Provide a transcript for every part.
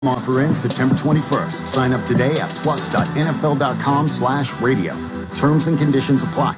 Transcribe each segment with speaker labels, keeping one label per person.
Speaker 1: Offer ends September 21st. Sign up today at plus.nfl.com/radio. Terms and conditions apply.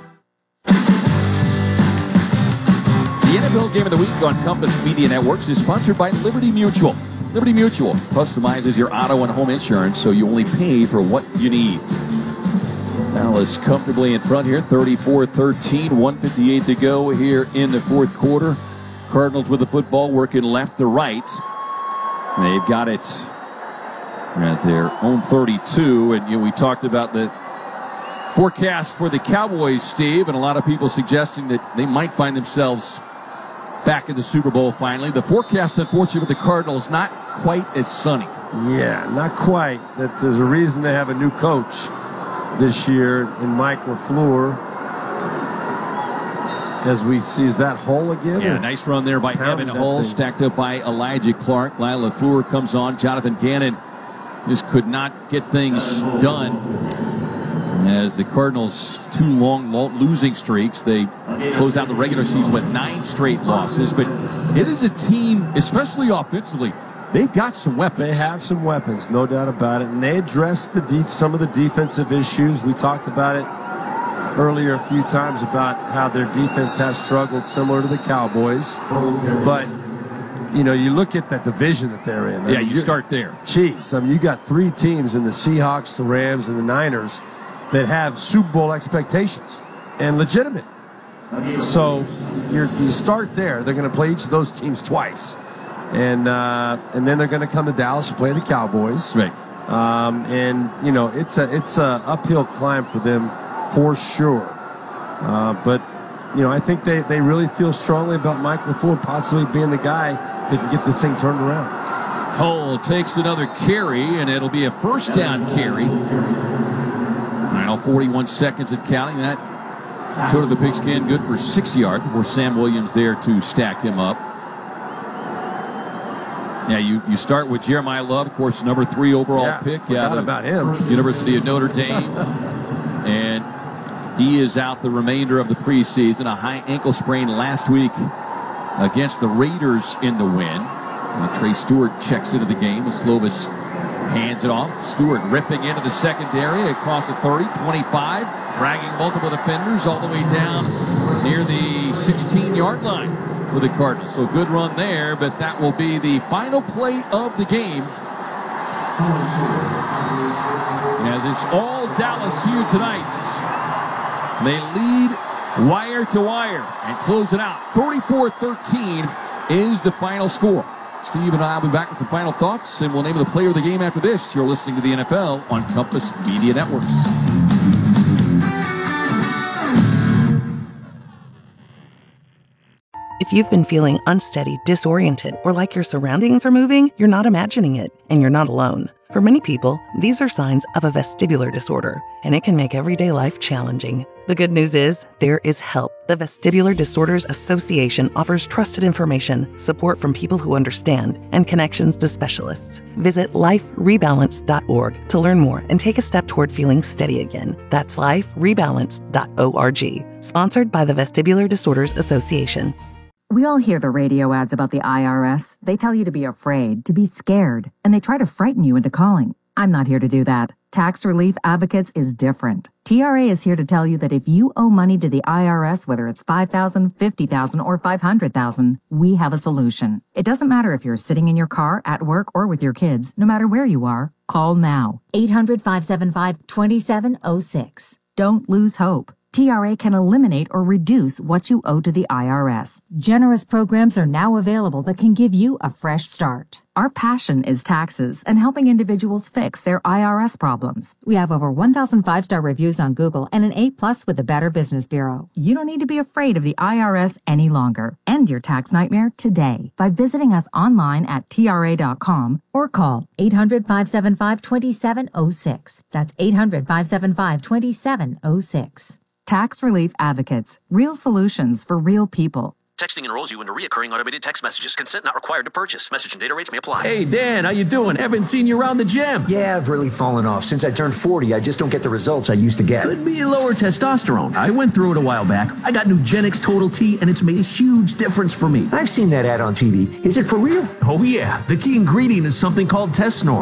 Speaker 2: The NFL Game of the Week on Compass Media Networks is sponsored by Liberty Mutual. Liberty Mutual customizes your auto and home insurance so you only pay for what you need. Dallas comfortably in front here, 34-13, 1:58 to go here in the fourth quarter. Cardinals with the football working left to right. They've got it at their own 32, and we talked about the forecast for the Cowboys, Steve, and a lot of people suggesting that they might find themselves back in the Super Bowl finally. The forecast, unfortunately, with the Cardinals, not quite as sunny.
Speaker 3: Yeah, not quite. There's a reason they have a new coach this year in Mike LaFleur. As we see, is that Hull again?
Speaker 2: Yeah, nice run there by Evan Hull, stacked up by Elijah Clark. Lyle LaFleur comes on. Jonathan Gannon just could not get things done. As the Cardinals, two long losing streaks, they close out the regular season with 9 straight losses. But it is a team, especially offensively, they've got some weapons.
Speaker 3: They have some weapons, no doubt about it. And they addressed some of the defensive issues. We talked about it earlier a few times about how their defense has struggled, similar to the Cowboys. But, you look at that division that they're in.
Speaker 2: Yeah, you start there.
Speaker 3: Geez, you got 3 teams in the Seahawks, the Rams, and the Niners that have Super Bowl expectations and legitimate. So you start there. They're going to play each of those teams twice. And then they're going to come to Dallas and play the Cowboys.
Speaker 2: Right.
Speaker 3: It's a uphill climb for them for sure. But I think they really feel strongly about Mike LaFleur possibly being the guy that can get this thing turned around.
Speaker 2: Hull takes another carry, and it'll be a first down carry. Now 41 seconds and counting. That toe to the pigskin, good for 6 yards. Before Sam Williams there to stack him up. Yeah, you start with Jeremiah Love, of course, number 3 overall pick.
Speaker 3: Forgot about him.
Speaker 2: University of Notre Dame. And he is out the remainder of the preseason. A high ankle sprain last week against the Raiders in the win. Trey Stewart checks into the game. Slovis hands it off. Stewart ripping into the secondary across the 30, 25, dragging multiple defenders all the way down near the 16-yard line for the Cardinals. So good run there, but that will be the final play of the game. As it's all Dallas here tonight. They lead wire to wire and close it out. 34-13 is the final score. Steve and I will be back with some final thoughts, and we'll name the player of the game after this. You're listening to the NFL on Compass Media Networks.
Speaker 4: If you've been feeling unsteady, disoriented, or like your surroundings are moving, you're not imagining it, and you're not alone. For many people, these are signs of a vestibular disorder, and it can make everyday life challenging. The good news is, there is help. The Vestibular Disorders Association offers trusted information, support from people who understand, and connections to specialists. Visit liferebalance.org to learn more and take a step toward feeling steady again. That's liferebalance.org. Sponsored by the Vestibular Disorders Association.
Speaker 5: We all hear the radio ads about the IRS. They tell you to be afraid, to be scared, and they try to frighten you into calling. I'm not here to do that. Tax Relief Advocates is different. TRA is here to tell you that if you owe money to the IRS, whether it's $5,000, $50,000, or $500,000, we have a solution. It doesn't matter if you're sitting in your car, at work, or with your kids. No matter where you are, call now. 800-575-2706. Don't lose hope. TRA can eliminate or reduce what you owe to the IRS. Generous programs are now available that can give you a fresh start. Our passion is taxes and helping individuals fix their IRS problems. We have over 1,000 5-star reviews on Google and an A+ with the Better Business Bureau. You don't need to be afraid of the IRS any longer. End your tax nightmare today by visiting us online at TRA.com or call 800-575-2706. That's 800-575-2706. Tax Relief Advocates. Real solutions for real people.
Speaker 6: Texting enrolls you into reoccurring automated text messages. Consent not required to purchase. Message and data rates may apply.
Speaker 7: Hey, Dan, how you doing? Haven't seen you around the gym.
Speaker 8: Yeah, I've really fallen off. Since I turned 40, I just don't get the results I used to get.
Speaker 7: Could be lower testosterone. I went through it a while back. I got Nugenix Total T, and it's made a huge difference for me.
Speaker 8: I've seen that ad on TV. Is it for real?
Speaker 7: Oh, yeah. The key ingredient is something called Tesnor.